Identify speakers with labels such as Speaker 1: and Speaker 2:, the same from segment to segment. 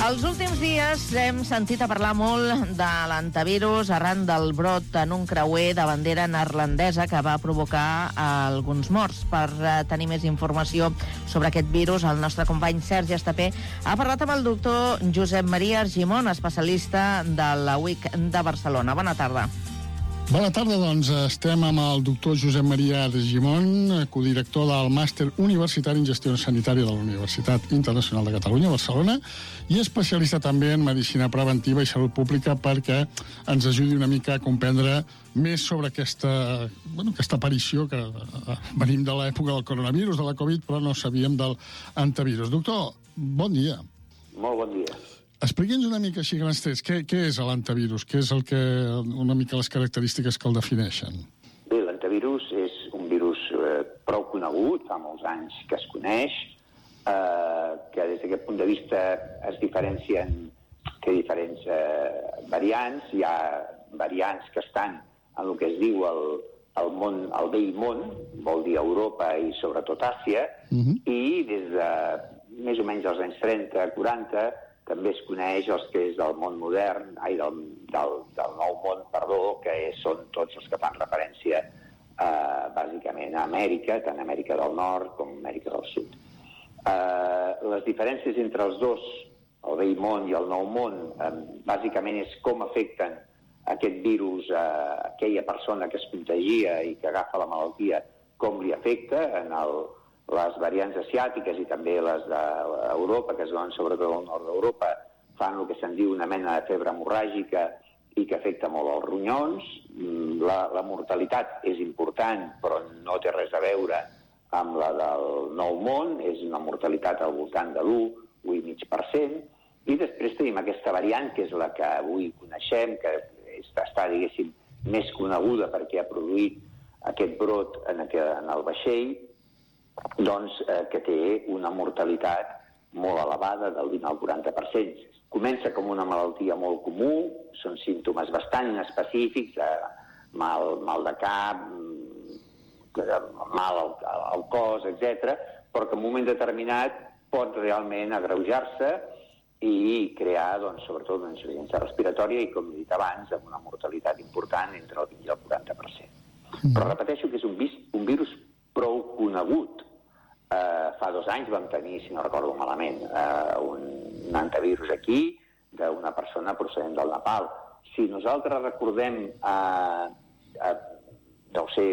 Speaker 1: Els últims dies hem sentit a parlar molt de l'antivirus arran del brot en un creuer de bandera neerlandesa que va provocar alguns morts. Per tenir més informació sobre aquest virus, el nostre company Sergi Estapé ha parlat amb el doctor Josep Maria Argimon, especialista de la UIC de Barcelona. Bona tarda.
Speaker 2: Bona tarda, doncs estem amb el doctor Josep Maria Argimon, codirector del Màster Universitari en Gestió Sanitària de la Universitat Internacional de Catalunya, Barcelona, i especialista també en Medicina Preventiva i Salut Pública, perquè ens ajudi una mica a comprendre més sobre aquesta aparició, que venim de l'època del coronavirus, de la Covid, però no sabíem del antivirus. Doctor, bon dia.
Speaker 3: Molt bon dia.
Speaker 2: Expliqui'ns una mica així grans trets, què és l'antivirus? Què és una mica les característiques que el defineixen?
Speaker 3: Bé, l'antivirus és un virus prou conegut, fa molts anys que es coneix, que des d'aquest punt de vista es diferencien diferents variants. Hi ha variants que estan en el que es diu el món, el vell món, vol dir Europa i sobretot Àsia, i des de més o menys dels anys 30-40 també es coneix els que és del món modern, del nou món, que són tots els que fan referència bàsicament a Amèrica, tant Amèrica del Nord com Amèrica del Sud. Les diferències entre els dos, el vell món i el nou món, bàsicament és com afecten aquest virus a aquella persona que es contagia i que agafa la malaltia, com li afecta en les variants asiàtiques i també les d'Europa, que es donen sobretot al nord d'Europa, fan el que se'n diu una mena de febre hemorràgica i que afecta molt els ronyons. La mortalitat és important, però no té res a veure amb la del nou món, és una mortalitat al voltant de l'1,5%, i després tenim aquesta variant, que és la que avui coneixem, que està, diguéssim, més coneguda perquè ha produït aquest brot en el vaixell, doncs que té una mortalitat molt elevada, del 20 al 40%. Comença com una malaltia molt comú, són símptomes bastant inespecífics, mal de cap, mal al cos, etc., però que en un moment determinat pot realment agreujar-se i crear, doncs, sobretot, una insuficiència respiratòria i, com he dit abans, amb una mortalitat important entre el 20 i el 40%. Però repeteixo que és un virus prou conegut. Fa 2 anys vam tenir, si no recordo malament, un antivirus aquí d'una persona procedent del Nepal. Si nosaltres recordem, deu ser,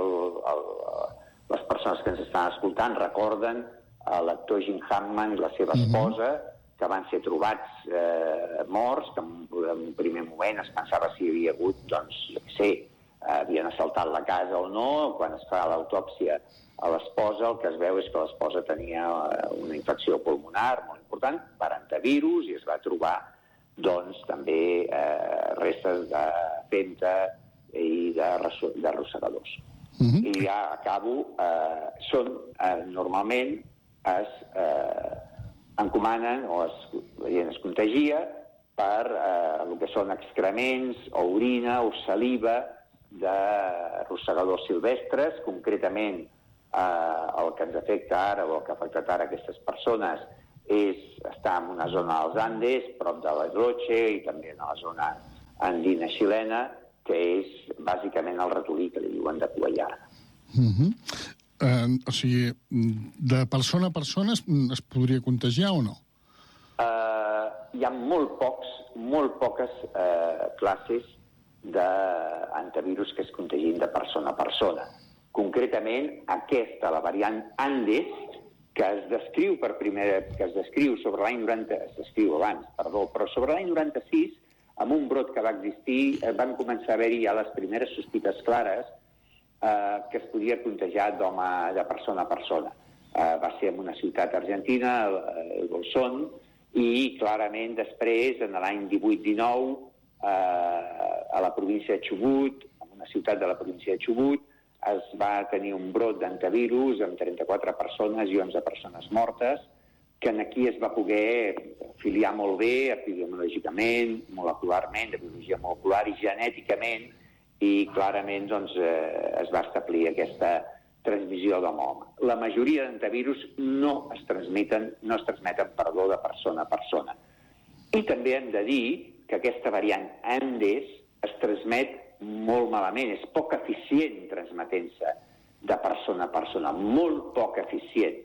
Speaker 3: les persones que ens estan escoltant recorden l'actor Jim Hammond i la seva esposa, que van ser trobats morts, que en un primer moment es pensava si hi havia hagut, doncs, jo què sé, havien assaltat la casa o no. Quan es fa l'autòpsia a l'esposa, el que es veu és que l'esposa tenia una infecció pulmonar molt important per antivirus i es va trobar, doncs, també restes de femta i d'arrossegadors. I ja acabo. Normalment es encomanen o la gent es contagia per el que són excrements o orina o saliva d'arrossegadors silvestres. Concretament, el que ens afecta ara o el que ha afectat ara aquestes persones és estar en una zona dels Andes, prop de l'Edroche i també en la zona andina xilena, que és bàsicament el ratolí que li diuen de cua llarga.
Speaker 2: O sigui, de persona a persona es podria contagiar o no?
Speaker 3: Hi ha molt poques classes d'antivirus que es contagien de persona a persona. Concretament, aquesta, la variant Andes, que es descriu sobre l'any 90, es descriu abans, perdó, però sobre l'any 96, amb un brot que va existir, van començar a haver-hi ja les primeres sospites clares que es podia contagiar de persona a persona. Va ser en una ciutat argentina, el Bolsón, i clarament després, en l'any 18-19, a la província de Chubut, en una ciutat de la província de Chubut, es va tenir un brot d'antivirus amb 34 persones i 11 persones mortes, que aquí es va poder filiar molt bé epidemiològicament, molecularment, de biologia molecular i genèticament, i clarament doncs, es va establir aquesta transmissió d'home. La majoria d'antivirus no es transmeten de persona a persona. I també hem de dir que aquesta variant Andes es transmet molt malament, és poc eficient transmetent-se de persona a persona, molt poc eficient.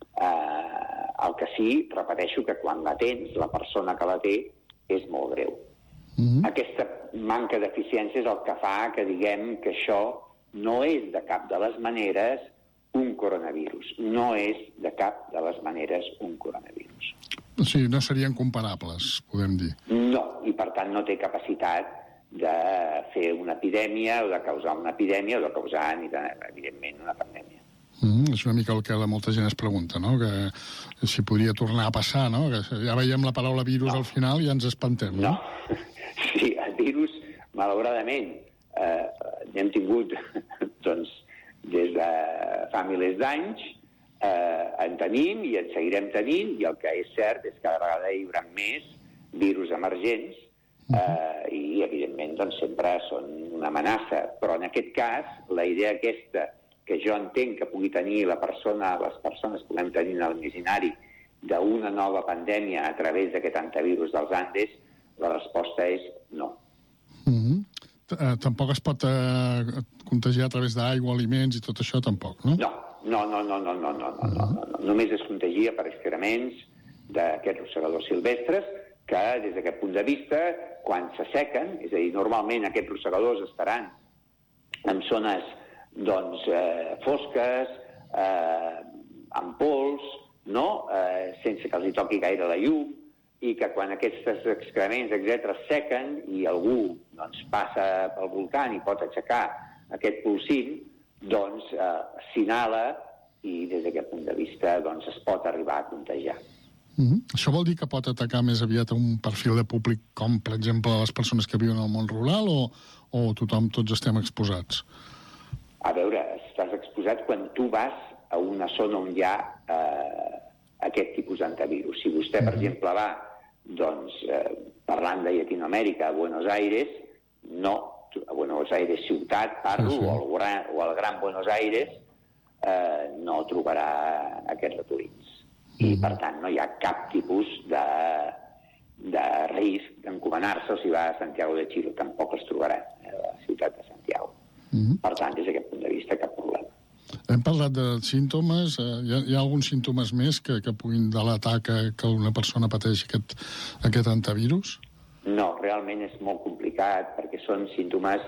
Speaker 3: El que sí, repeteixo, que quan la tens, la persona que la té és molt greu. Aquesta manca d'eficiència és el que fa que diguem que això no és de cap de les maneres un coronavirus. No és de cap de les maneres un coronavirus.
Speaker 2: O sigui, no serien comparables, podem dir.
Speaker 3: No, i per tant no té capacitat de fer una epidèmia o de causar una epidèmia o de causar, evidentment, una pandèmia.
Speaker 2: És una mica el que molta gent es pregunta, no? Que si podria tornar a passar, no? Que ja veiem la paraula virus al final i ja ens espantem, no?
Speaker 3: Sí, el virus, malauradament, n'hem tingut, doncs, des de fa milers d'anys, en tenim i en seguirem tenint, i el que és cert és que cada vegada hi haurà més virus emergents i, evidentment, doncs, sempre són una amenaça. Però, en aquest cas, la idea aquesta que jo entenc que pugui tenir les persones que puguem tenir en el imaginari d'una nova pandèmia a través d'aquest antivirus dels Andes, la resposta és no.
Speaker 2: Tampoc es pot contagiar a través d'aigua, aliments i tot això, tampoc, no?
Speaker 3: No. Només es contagia per excrements d'aquests rosegadors silvestres que, des d'aquest punt de vista, quan s'assequen, és a dir, normalment aquests rosegadors estaran en zones fosques, amb pols, no? Sense que els hi toqui gaire la llum, i que quan aquests excrements, etc., sequen i algú passa pel volcà i pot aixecar aquest polsim, doncs s'inhala i des d'aquest punt de vista es pot arribar a contagiar.
Speaker 2: Això vol dir que pot atacar més aviat un perfil de públic com, per exemple, les persones que viuen al món rural o tots estem exposats?
Speaker 3: A veure, estàs exposat quan tu vas a una zona on hi ha aquest tipus d'antivirus. Si vostè, per exemple, va parlant de Llatinoamèrica, a Buenos Aires, no, a Buenos Aires ciutat, parlo, o al Gran Buenos Aires, no trobarà aquests ratolins. I, per tant, no hi ha cap tipus de risc d'encomanar-se, o si va a Santiago de Chile, tampoc els trobarà a la ciutat de Santiago. Per tant, des d'aquest punt de vista, cap problema.
Speaker 2: Hem parlat de símptomes. Hi ha alguns símptomes més que puguin delatar que una persona pateix aquest antivirus?
Speaker 3: No, realment és molt complicat perquè són símptomes,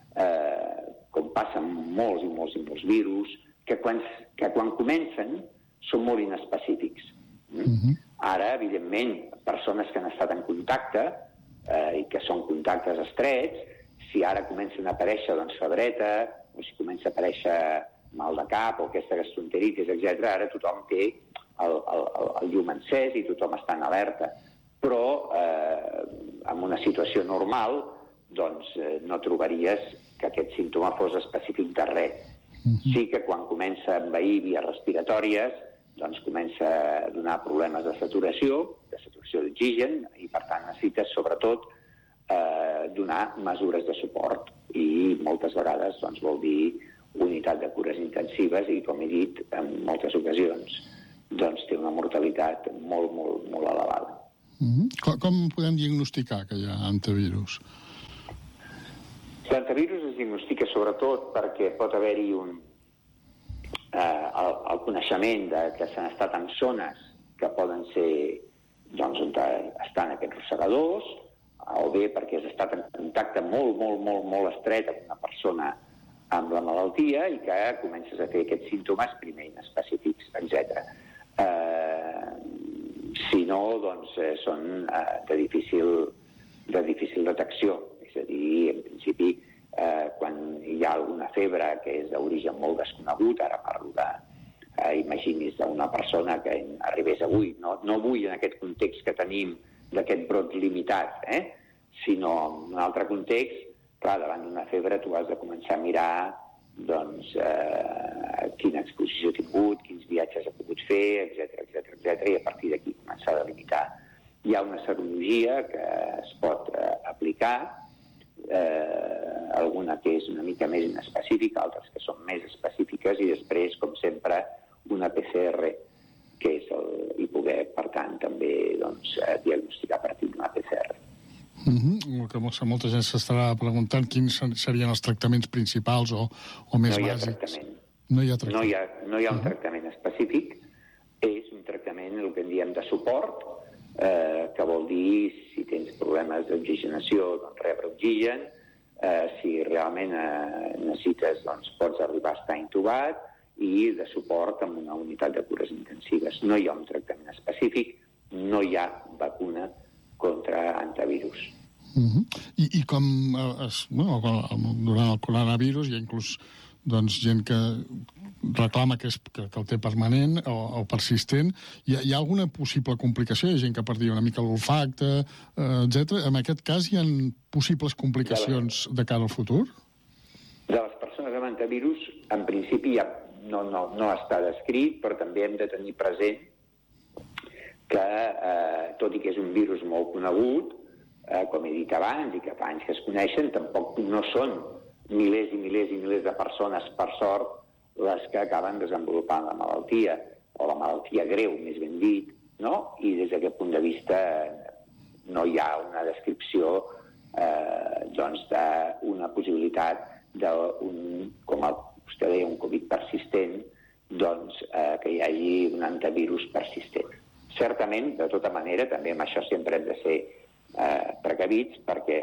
Speaker 3: com passa amb molts virus, que quan comencen són molt inespecífics. Ara, evidentment, persones que han estat en contacte i que són contactes estrets, si ara comencen a aparèixer febreta, o si comença a aparèixer mal de cap o aquesta gastroenteritis, etc., ara tothom té el llum encès i tothom està en alerta. Però en una situació normal no trobaries que aquest símptoma fos específic de res. Sí que quan comença a envair vies respiratòries comença a donar problemes de saturació d'oxigen, i per tant necessites sobretot donar mesures de suport, i moltes vegades vol dir unitat de cures intensives i, com he dit, en moltes ocasions té una mortalitat molt, molt, molt elevada.
Speaker 2: Com podem diagnosticar que hi ha antivirus?
Speaker 3: L'antivirus es diagnostica sobretot perquè pot haver-hi el coneixement que s'han estat en zones que poden ser on estan aquests rosegadors, o bé perquè has estat en contacte molt estret amb una persona amb la malaltia i que comences a fer aquests símptomes primer inespecífics, etc. Si no, són de difícil detecció. És a dir, en principi, quan hi ha alguna febre que és d'origen molt desconegut, ara parlo imaginis d'una persona que arribés avui, no avui en aquest context que tenim d'aquest brot limitat, sinó en un altre context, clar, davant d'una febre tu has de començar a mirar quina exposició ha tingut, quins viatges ha pogut fer, etc. I a partir d'aquí començar a delimitar. Hi ha una serologia que es pot aplicar, alguna que és una mica més inespecífica, altres que són més específiques, i després, com sempre, una PCR, que és i poder, per tant, també diagnosticar a partir d'una
Speaker 2: El que molta gent s'estarà preguntant quins serien els tractaments principals o més bàsics.
Speaker 3: No hi ha tractament. No hi ha un tractament específic. És un tractament, el que en diem de suport, que vol dir si tens problemes d'oxigenació, doncs rebre oxigen, si realment necessites, doncs pots arribar a estar intubat, i de suport amb una unitat de cures intensives. No hi ha un tractament específic, no hi ha vacuna contra antivirus.
Speaker 2: I com durant el coronavirus hi ha inclús gent que reclama que el té permanent o persistent. Hi ha alguna possible complicació? Hi ha gent que perdia una mica l'olfacte, etc. En aquest cas hi ha possibles complicacions de cara al futur?
Speaker 3: De les persones amb antivirus, en principi no està descrit, però també hem de tenir present que, tot i que és un virus molt conegut, com he dit abans, i que fa anys que es coneixen, tampoc no són milers i milers i milers de persones, per sort, les que acaben desenvolupant la malaltia, o la malaltia greu, més ben dit, no? I des d'aquest punt de vista no hi ha una descripció d'una possibilitat com vostè deia, un Covid persistent, que hi hagi un antivirus persistent. Certament, de tota manera, també amb això sempre hem de ser precavits, perquè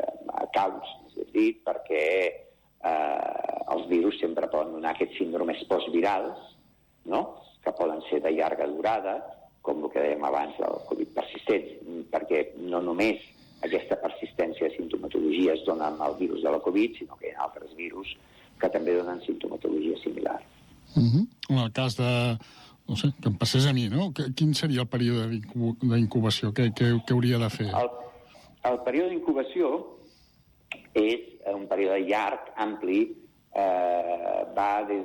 Speaker 3: perquè els virus sempre poden donar aquests síndromes postvirals, no? Que poden ser de llarga durada, com el que dèiem abans del Covid persistent, perquè no només aquesta persistència de sintomatologia es dona amb el virus de la Covid, sinó que hi ha altres virus que també donen sintomatologia similar.
Speaker 2: En el cas de... No sé, que em passés a mi, no? Quin seria el període d'incubació? Què hauria de fer?
Speaker 3: El període d'incubació és un període llarg, ampli, va des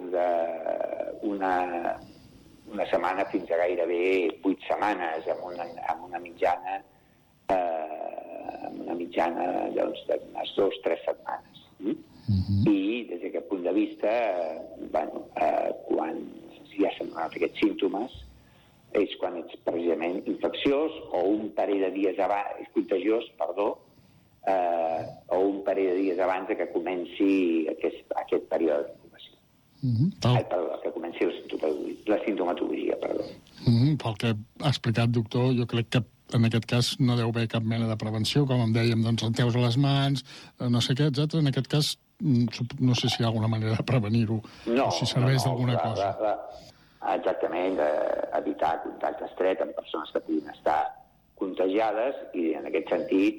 Speaker 3: d'una setmana fins a gairebé 8 setmanes, amb una mitjana d'unes 2 o 3 setmanes. I des d'aquest punt de vista, quan ja s'han donat aquests símptomes, és quan ets precisament infecciós o un parell de dies abans, contagiós, o un parell de dies abans que comenci aquest període d'incubació. Que comenci la sintomatologia,
Speaker 2: Pel que ha explicat, doctor, jo crec que en aquest cas no deu haver cap mena de prevenció, com dèiem, enteus a les mans, no sé què, etc. En aquest cas, no sé si hi ha alguna manera de prevenir-ho, o si serveix d'alguna cosa.
Speaker 3: Exactament, evitar contacte estret amb persones que puguin estar contagiades, i en aquest sentit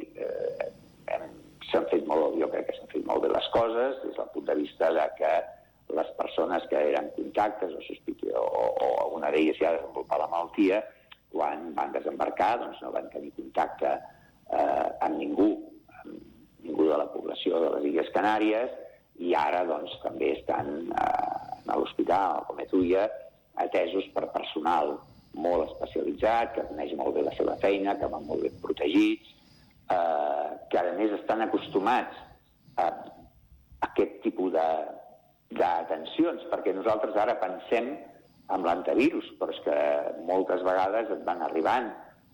Speaker 3: jo crec que s'han fet molt bé les coses des del punt de vista de que les persones que eren contactes o alguna d'elles ja desenvolupar la malaltia, quan van desembarcar no van tenir contacte amb ningú de la població de les Illes Canàries, i ara també estan a l'hospital, com a Tuia, atesos per personal molt especialitzat, que coneix molt bé la seva feina, que van molt ben protegits, que a més estan acostumats a aquest tipus d'atencions, perquè nosaltres ara pensem en l'antivirus, però és que moltes vegades et van arribant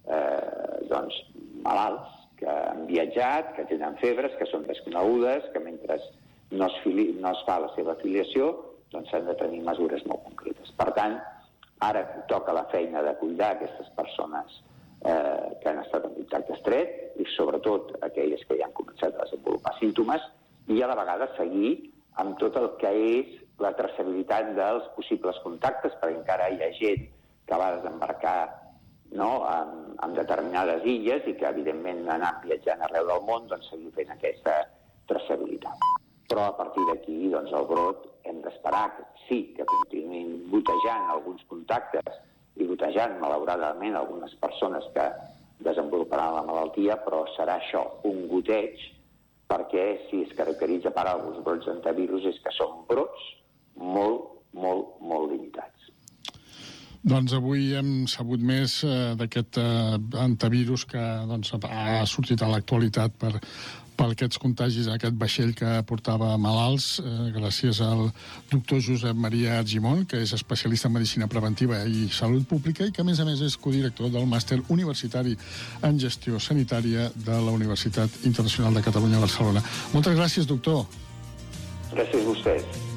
Speaker 3: malalts que han viatjat, que tenen febres, que són desconegudes, que mentre no es fa la seva afiliació, s'han de tenir mesures molt concretes. Per tant, ara toca la feina de cuidar aquestes persones que han estat en contacte estret, i sobretot aquelles que ja han començat a desenvolupar símptomes, i a la vegada seguir amb tot el que és la traçabilitat dels possibles contactes, perquè encara hi ha gent que va desembarcar en determinades illes i que, evidentment, anar viatjant arreu del món, seguir fent aquesta traçabilitat. Però a partir d'aquí, el brot, hem d'esperar que sí, que continuïn gotejant alguns contactes i gotejant, malauradament, algunes persones que desenvoluparan la malaltia, però serà això, un goteig, perquè si es caracteritza per alguns brots d'antivirus és que són brots molt, molt, molt limitats.
Speaker 2: Doncs avui hem sabut més d'aquest antivirus que ha sortit a l'actualitat per aquests contagis, aquest vaixell que portava malalts, gràcies al doctor Josep Maria Argimon, que és especialista en medicina preventiva i salut pública i que, a més és codirector del màster universitari en gestió sanitària de la Universitat Internacional de Catalunya a Barcelona. Moltes gràcies, doctor.
Speaker 3: Gràcies a vostès.